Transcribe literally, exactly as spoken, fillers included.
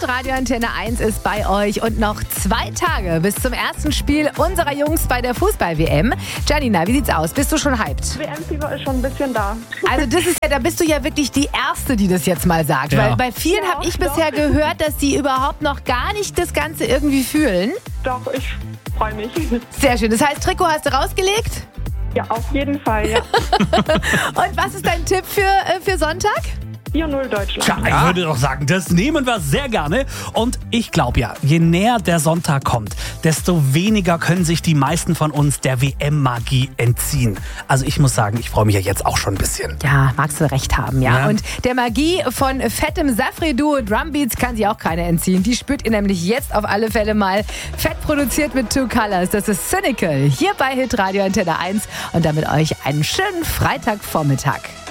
Radio Antenne eins ist bei euch und noch zwei Tage bis zum ersten Spiel unserer Jungs bei der Fußball-W M. Janina, wie sieht's aus? Bist du schon hyped? W M-Fieber ist schon ein bisschen da. Also das ist ja, da bist du ja wirklich die Erste, die das jetzt mal sagt. Ja. Weil bei vielen Ja, habe ich doch. bisher gehört, dass die überhaupt noch gar nicht das Ganze irgendwie fühlen. Doch, ich freue mich. Sehr schön. Das heißt, Trikot hast du rausgelegt? Ja, auf jeden Fall, ja. Und was ist dein Tipp für, äh, für Sonntag? vier null Deutschland. Ja, ich würde doch sagen, das nehmen wir sehr gerne. Und ich glaube ja, je näher der Sonntag kommt, desto weniger können sich die meisten von uns der W M-Magie entziehen. Also ich muss sagen, ich freue mich ja jetzt auch schon ein bisschen. Ja, magst du recht haben, ja. Ja. Und der Magie von fettem Safri-Duo Drumbeats kann sich auch keiner entziehen. Die spürt ihr nämlich jetzt auf alle Fälle mal. Fett produziert mit Two Colors. Das ist Cynical hier bei Hitradio Antenne eins. Und damit euch einen schönen Freitagvormittag.